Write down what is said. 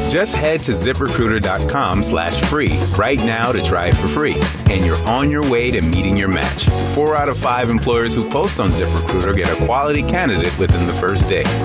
Just head to ZipRecruiter.com/free right now to try it for free. And you're on your way to meeting your match. 4 out of 5 employers who post on ZipRecruiter get a quality candidate within the first day.